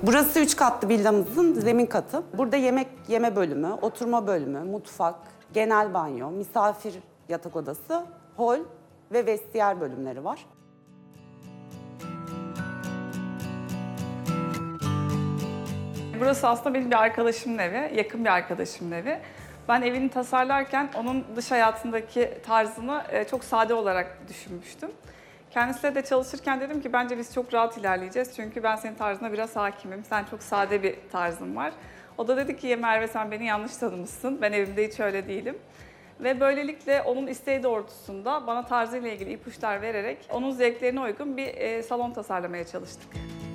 Burası 3 katlı villamızın zemin katı. Burada yemek yeme bölümü, oturma bölümü, mutfak, genel banyo, misafir yatak odası, hol ve vestiyer bölümleri var. Burası aslında benim bir arkadaşımın evi, yakın bir arkadaşımın evi. Ben evini tasarlarken onun dış hayatındaki tarzını çok sade olarak düşünmüştüm. Kendisiyle de çalışırken dedim ki bence biz çok rahat ilerleyeceğiz. Çünkü ben senin tarzına biraz hakimim. Sen çok sade bir tarzın var. O da dedi ki Merve sen beni yanlış tanımışsın. Ben evimde hiç öyle değilim. Ve böylelikle onun isteği doğrultusunda bana tarzıyla ilgili ipuçlar vererek onun zevklerine uygun bir salon tasarlamaya çalıştık.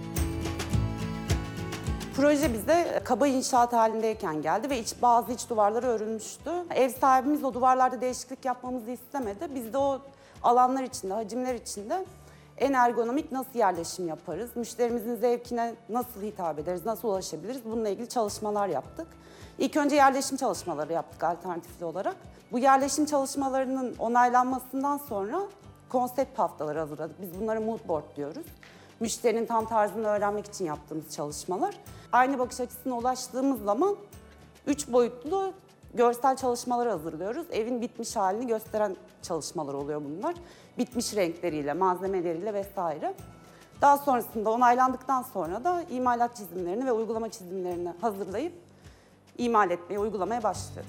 Proje bize kaba inşaat halindeyken geldi ve bazı iç duvarları örülmüştü. Ev sahibimiz o duvarlarda değişiklik yapmamızı istemedi. Biz de o alanlar içinde, hacimler içinde en ergonomik nasıl yerleşim yaparız, müşterimizin zevkine nasıl hitap ederiz, nasıl ulaşabiliriz bununla ilgili çalışmalar yaptık. İlk önce yerleşim çalışmaları yaptık alternatifli olarak. Bu yerleşim çalışmalarının onaylanmasından sonra konsept haftaları hazırladık. Biz bunlara mood board diyoruz. Müşterinin tam tarzını öğrenmek için yaptığımız çalışmalar. Aynı bakış açısına ulaştığımız zaman 3 boyutlu görsel çalışmalar hazırlıyoruz. Evin bitmiş halini gösteren çalışmalar oluyor bunlar. Bitmiş renkleriyle, malzemeleriyle vesaire. Daha sonrasında onaylandıktan sonra da imalat çizimlerini ve uygulama çizimlerini hazırlayıp imal etmeye, uygulamaya başlıyoruz.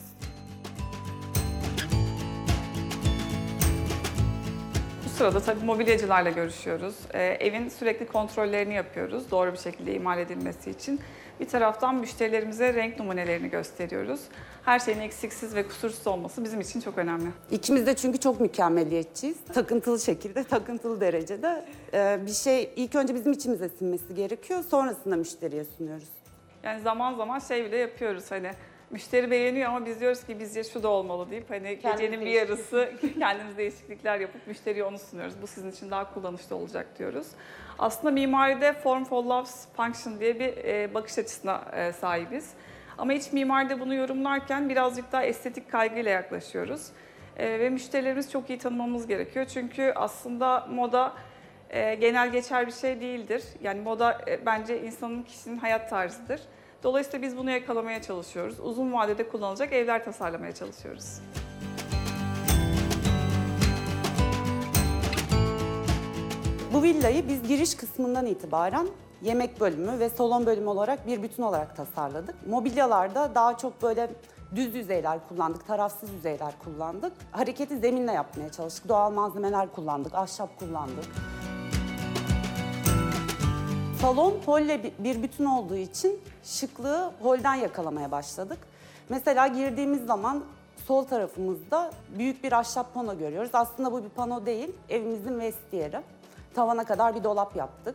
Bu sırada tabii mobilyacılarla görüşüyoruz. Evin sürekli kontrollerini yapıyoruz doğru bir şekilde imal edilmesi için. Bir taraftan müşterilerimize renk numunelerini gösteriyoruz. Her şeyin eksiksiz ve kusursuz olması bizim için çok önemli. İkimiz de çünkü çok mükemmeliyetçiyiz. Takıntılı şekilde, takıntılı derecede bir şey ilk önce bizim içimize sinmesi gerekiyor. Sonrasında müşteriye sunuyoruz. Yani zaman zaman şey bile yapıyoruz hani müşteri beğeniyor ama biz diyoruz ki bizce şu da olmalı deyip hani gecenin bir yarısı kendimiz değişiklikler yapıp müşteriye onu sunuyoruz. Bu sizin için daha kullanışlı olacak diyoruz. Aslında mimaride form follows function diye bir bakış açısına sahibiz. Ama iç mimaride bunu yorumlarken birazcık daha estetik kaygıyla yaklaşıyoruz. Ve müşterilerimizi çok iyi tanımamız gerekiyor. Çünkü aslında moda genel geçer bir şey değildir. Yani moda bence insanın, kişinin hayat tarzıdır. Dolayısıyla biz bunu yakalamaya çalışıyoruz. Uzun vadede kullanılacak evler tasarlamaya çalışıyoruz. Bu villayı biz giriş kısmından itibaren yemek bölümü ve salon bölümü olarak bir bütün olarak tasarladık. Mobilyalarda daha çok böyle düz yüzeyler kullandık, tarafsız yüzeyler kullandık. Hareketi zeminle yapmaya çalıştık. Doğal malzemeler kullandık, ahşap kullandık. Salon holle bir bütün olduğu için şıklığı holden yakalamaya başladık. Mesela girdiğimiz zaman sol tarafımızda büyük bir ahşap pano görüyoruz. Aslında bu bir pano değil, evimizin vestiyeri. Tavana kadar bir dolap yaptık.